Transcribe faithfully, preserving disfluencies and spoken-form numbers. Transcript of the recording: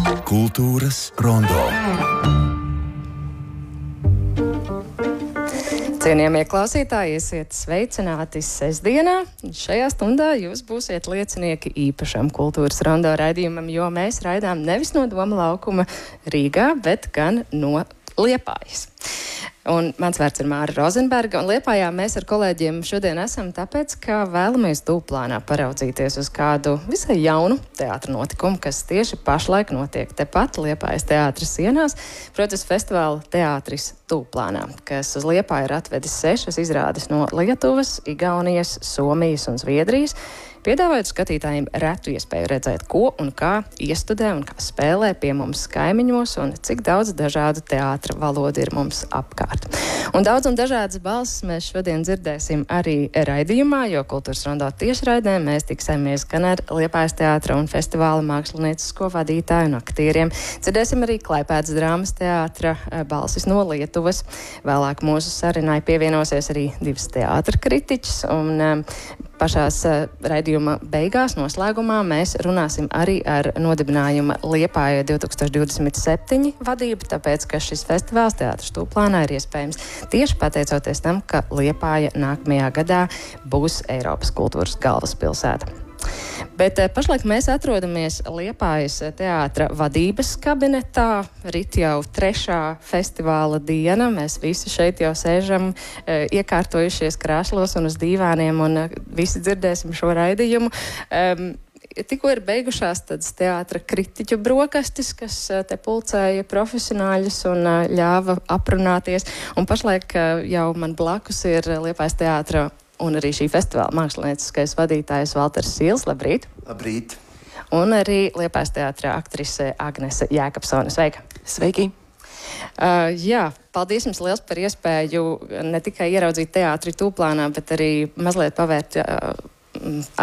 Kultūras rondo. Cienījamie klausītāji, esiet sveicināti sestdienā. Šajā stundā jūs būsiet liecinieki īpašam kultūras rondo raidījumam, jo mēs raidām nevis no Doma laukuma Rīgā, bet gan no Liepājas. Un mans vārds ir Māra Rozenberga, un Liepājā mēs ar kolēģiem šodien esam tāpēc, ka vēlamies tūplānā paraudzīties uz kādu visai jaunu teātra notikumu, kas tieši pašlaik notiek tepat Liepājas teātra sienās, protams, festivāla teātris Tūplānā, kas uz Liepāju ir atvedis sešas izrādes no Lietuvas, Igaunijas, Somijas un Zviedrijas, piedāvājot skatītājiem retu iespēju redzēt, ko un kā iestudē un kā spēlē pie mums kaimiņos un cik daudz dažādu teātra valodu ir mums apkārt. Un daudz un dažādas balsis mēs šodien dzirdēsim arī raidījumā, jo Kultūras rondo tiešraidē mēs tiksimies gan ar Liepājas teātra un festivāla māksliniecisko vadītāju un aktieriem. Dzirdēsim arī Klaipēdas drāmas teātra balsis no Lietuvas. Vēlāk mūsu sarunai pievienosies arī divas teātra kritiķis un um, pašās uh, raidījuma beigās, noslēgumā, mēs runāsim arī ar nodibinājuma Liepāja divtūkstoš divdesmit septiņi vadību, tāpēc, ka šis festivāls teātris Tūplānā ir iespējams tieši pateicoties tam, ka Liepāja nākamajā gadā būs Eiropas kultūras galvaspilsēta. Bet eh, pašlaik mēs atrodamies Liepājas teātra vadības kabinetā. Rit jau trešā festivāla diena. Mēs visi šeit jau sēžam, eh, iekārtojušies krēslos un uz dīvāniem, un eh, visi dzirdēsim šo raidījumu. Um, Tikko ir beigušās tādas teātra kritiķu brokastis, kas uh, te pulcēja profesionāļus un uh, ļāva aprunāties. Un pašlaik uh, jau man blakus ir Liepājas teātra un arī šī festivāla mākslinieckais vadītājs Valters Sīls. Labrīt! Labrīt! Un arī Liepājas teātra aktrise Agnese Jēkabsone. Sveika! Sveiki! Uh, jā, paldies jums liels par iespēju ne tikai ieraudzīt teātri Tūplānā, bet arī mazliet pavērt uh,